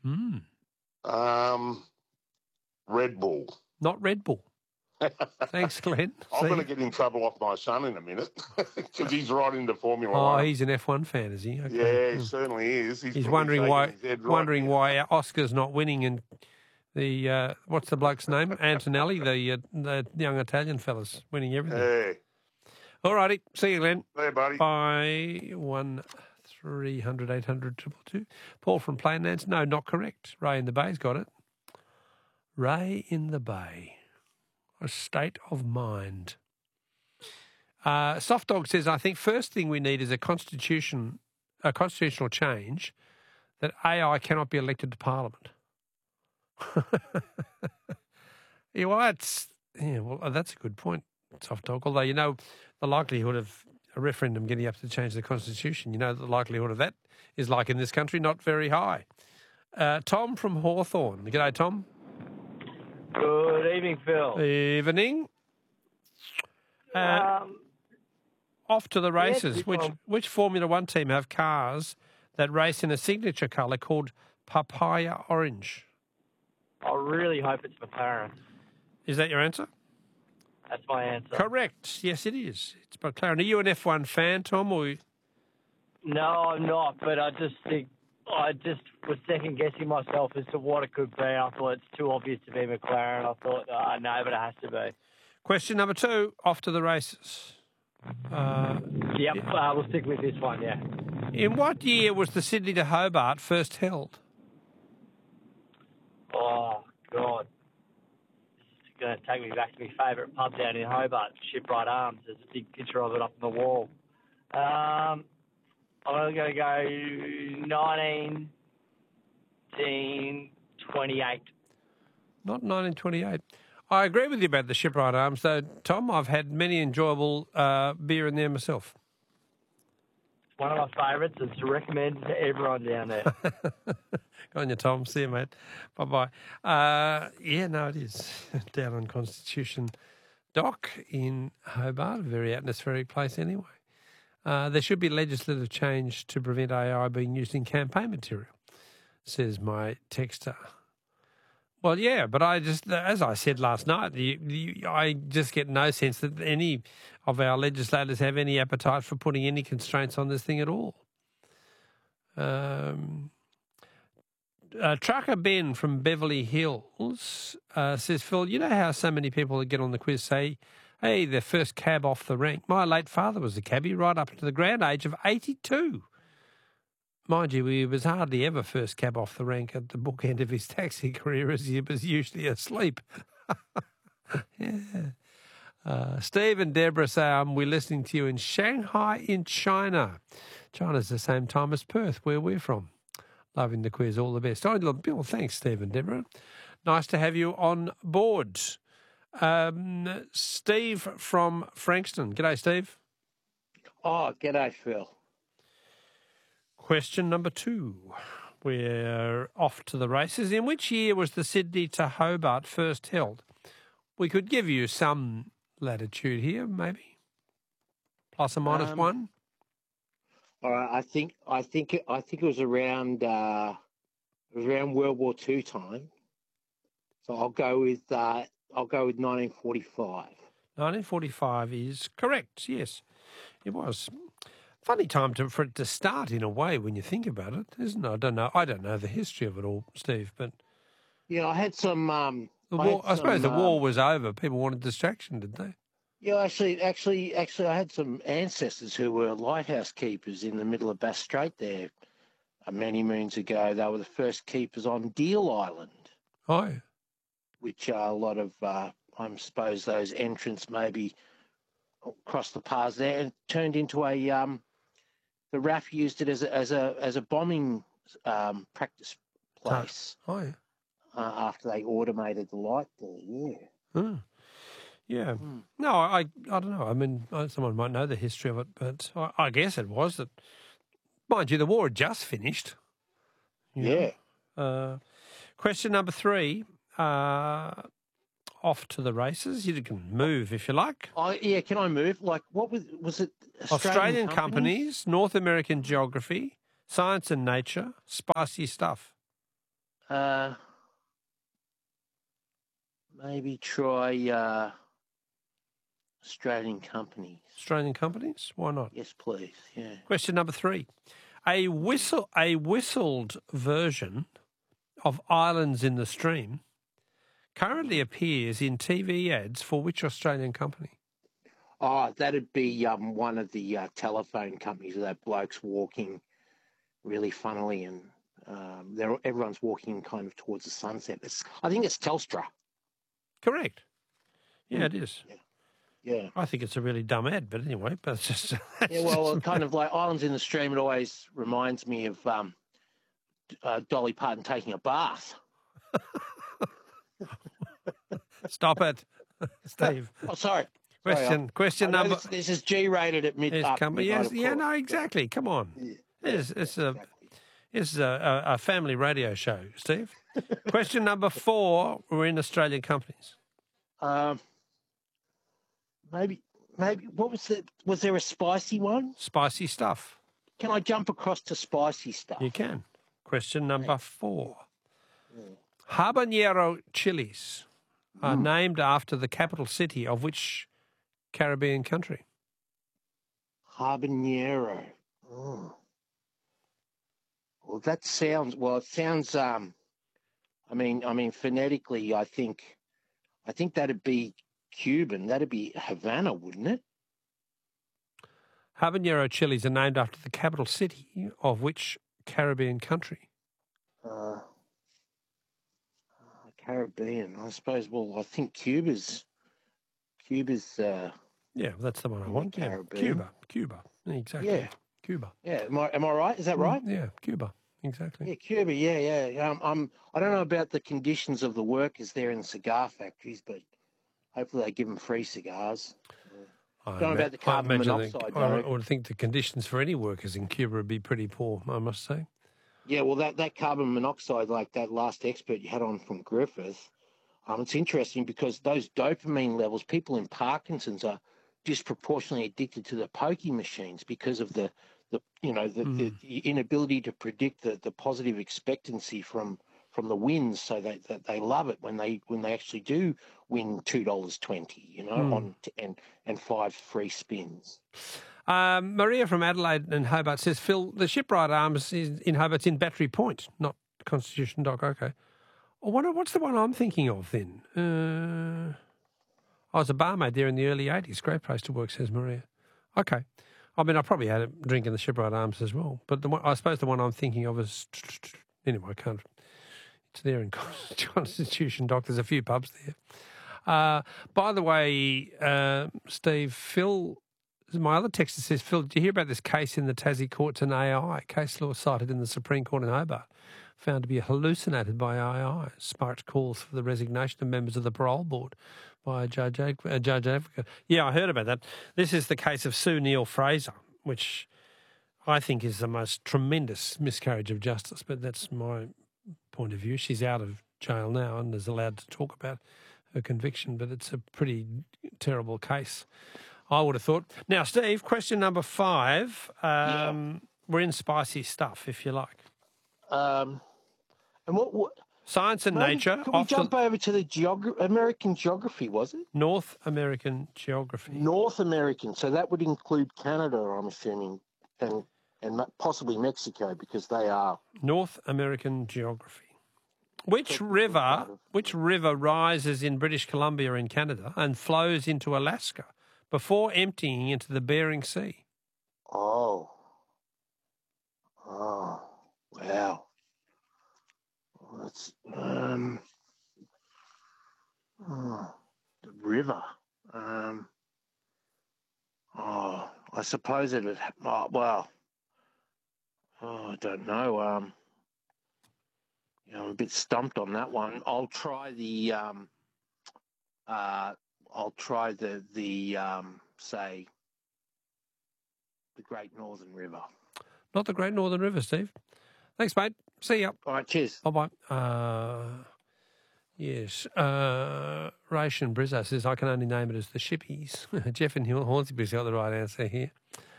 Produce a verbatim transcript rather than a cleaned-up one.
Hmm. Um, Red Bull. Not Red Bull. Thanks, Glenn. I'm going to get in trouble off my son in a minute because he's right into Formula Oh, One. he's an F one fan, is he? Okay. Yeah, he Hmm. certainly is. He's, He's probably wondering shaking why his head right wondering now. why Oscar's not winning, and the uh, what's the bloke's name? Antonelli, the uh, the young Italian fella's winning everything. Hey. All righty. See you, Glenn. Hey, buddy. Bye. One three hundred eight hundred triple two. Paul from Plainlands. No, not correct. Ray in the Bay's got it. Ray in the Bay. A state of mind. Uh, Soft Dog says, I think first thing we need is a constitution, a constitutional change that A I cannot be elected to Parliament. yeah, well, that's, yeah, well, that's a good point, Soft Dog. Although, you know, the likelihood of a referendum getting up to change the constitution, you know, the likelihood of that is, like in this country, not very high. Uh, Tom from Hawthorne. G'day, Tom. Good evening, Phil. Evening. Uh, Um, off to the races. yeah, which um, which Formula One team have cars that race in a signature colour called papaya orange? I really hope it's McLaren. Is that your answer? That's my answer. Correct. Yes, it is. It's McLaren. Are you an F one fan, Tom? Or No, I'm not, but I just think I just was second guessing myself as to what it could be. I thought it's too obvious to be McLaren. I thought, uh, no, but it has to be. question number two. Off to the races. Uh, Yep, uh, we'll stick with this one, yeah. in what year was the Sydney to Hobart first held? Oh, God. This is going to take me back to my favourite pub down in Hobart, Shipwright Arms. There's a big picture of it up on the wall. Um, I'm going to go nineteen twenty-eight. Not nineteen twenty-eight. I agree with you about the Shipwright Arms, though, Tom. I've had many enjoyable uh, beer in there myself. It's one of my favourites. It's recommended to everyone down there. Go on you, Tom. See you, mate. Bye-bye. Uh, yeah, no, it is. Down on Constitution Dock in Hobart, a very atmospheric place anyway. Uh, there should be legislative change to prevent A I being used in campaign material, says my texter. Well, yeah, but I just, as I said last night, you, you, I just get no sense that any of our legislators have any appetite for putting any constraints on this thing at all. Um, uh, Trucker Ben from Beverly Hills uh, says, Phil, you know how so many people that get on the quiz say, hey, their first cab off the rank. My late father was a cabbie right up to the grand age of eighty-two. Mind you, he was hardly ever first cab off the rank at the bookend of his taxi career, as he was usually asleep. yeah. Uh, Steve and Deborah say, um, we're listening to you in Shanghai in China. China's the same time as Perth, where we're from. Loving the quiz, all the best. Oh, well, thanks, Steve and Deborah. Nice to have you on board. Um, Steve from Frankston. G'day, Steve. Oh, g'day, Phil. Question number two. We're off to the races. In which year was the Sydney to Hobart first held? We could give you some latitude here, maybe. Plus or minus Um, one. All right, I think I think it, I think it was around uh, it was around World War Two time. So I'll go with uh, I'll go with nineteen forty-five. nineteen forty-five is correct. Yes, it was. Funny time to, for it to start in a way when you think about it, isn't it? I don't know. I don't know the history of it all, Steve. But Yeah, I had some. Um, the I, war, had I suppose some, the war um, was over. People wanted distraction, did they? Yeah, actually, actually, actually, I had some ancestors who were lighthouse keepers in the middle of Bass Strait there uh, many moons ago. They were the first keepers on Deal Island, Oh, yeah. which are a lot of, uh, I suppose, those entrants maybe crossed the paths there and turned into a. Um, the R A F used it as a as a as a bombing um, practice place. Oh, yeah. Uh, after they automated the light there, yeah. Hmm. Yeah. Hmm. No, I, I don't know. I mean, uh, someone might know the history of it, but I, I guess it was that, mind you, the war had just finished. you know. Yeah. Uh, question number three, uh, off to the races. You can move if you like. I yeah, can I move? Like, what was was it? Australian, Australian companies? companies, North American geography, science and nature, spicy stuff. Uh, maybe try uh, Australian companies. Australian companies? Why not? Yes, please. Yeah. Question number three. A whistle, a whistled version of Islands in the Stream currently appears in T V ads for which Australian company? Oh, that'd be um, one of the uh, telephone companies where that bloke's walking really funnily and um, they're, everyone's walking kind of towards the sunset. It's, I think it's Telstra. Correct. Yeah, it is. Yeah. Yeah. I think it's a really dumb ad, but anyway, but it's just... It's Yeah, well, just, kind of like Islands in the Stream, it always reminds me of um, uh, Dolly Parton taking a bath. Stop it, Steve. Oh, sorry. Question, sorry, question I know number... This, this is G-rated at mid. Yes, up, come, midnight, yes, of yeah, course. no, exactly. Come on. Yeah. It's, it's, a, Exactly. it's a, a family radio show, Steve. Question number four, we're in Australian companies. Um, maybe, maybe. What was it? Was there a spicy one? Spicy stuff. Can I jump across to spicy stuff? You can. Question number four. Habanero chilies are Mm. named after the capital city of which Caribbean country? Habanero. Oh. Well, that sounds. Well, it sounds. Um, I mean, I mean, phonetically, I think, I think that'd be Cuban. That'd be Havana, wouldn't it? Habanero chilies are named after the capital city of which Caribbean country? Uh, Caribbean, I suppose. Well, I think Cuba's. Cuba's. Uh, Yeah, that's the one I Yeah, want. Yeah, Caribbean. Cuba. Cuba. Exactly. Yeah. Cuba. yeah, am I am I right? Is that right? Mm, yeah, Cuba. Exactly. Yeah, Cuba. Yeah, yeah. Um, I'm. I don't know about the conditions of the workers there in the cigar factories, but hopefully they give them free cigars. I Don't know ima- about the I carbon imagine monoxide, the, I though. would- I would think the conditions for any workers in Cuba would be pretty poor, I must say. Yeah, well, that, that carbon monoxide, like that last expert you had on from Griffith, um, it's interesting because those dopamine levels, people in Parkinson's are disproportionately addicted to the pokey machines because of the, the you know, the, Mm. the, the inability to predict the, the positive expectancy from from the wins, so that, that they love it when they when they actually do win two dollars twenty, you know, Mm. on t- and and five free spins. Um, Maria from Adelaide and Hobart says, Phil, the shipwright arms is in Hobart's in Battery Point, not Constitution Dock. Okay. I wonder what's the one I'm thinking of then? Uh, I was a barmaid there in the early eighties. Great place to work, says Maria. Okay. I mean, I probably had a drink in the Shipwright Arms as well. But the one, I suppose the one I'm thinking of is... Anyway, I can't... It's there in Constitution Dock. There's a few pubs there. Uh, by the way, uh, Steve, Phil... My other texter says, Phil, did you hear about this case in the Tassie courts in A I? Case law cited in the Supreme Court in Hobart, found to be hallucinated by A I, sparked calls for the resignation of members of the parole board by a judge, a judge advocate. Yeah, I heard about that. This is the case of Sue Neal-Fraser, which I think is the most tremendous miscarriage of justice, but that's my point of view. She's out of jail now and is allowed to talk about her conviction, but it's a pretty terrible case, I would have thought. Now, Steve, question number five. Um, Yeah. We're in spicy stuff, if you like. Um, and what, what Science and maybe- nature. Can we off the jump over to the geog- American geography? Was it North American geography. North American? So that would include Canada, I'm assuming, and and ma- possibly Mexico because they are. North American geography. Which Technically river, part of- which river rises in British Columbia in Canada and flows into Alaska before emptying into the Bering Sea? Oh. Oh. Wow. That's um. Oh, the river. Um. Oh, I suppose it would. Oh, well. Oh, I don't know. Um. You know, I'm a bit stumped on that one. I'll try the. Um. Uh. I'll try the the um. Say. The Great Northern River. Not the Great Northern River, Steve. Thanks, mate. See ya. All right. Cheers. Bye-bye. Uh, yes. Uh, Ration Brizzo says, I can only name it as the Shippies. Jeff in Hornsby's got the right answer here.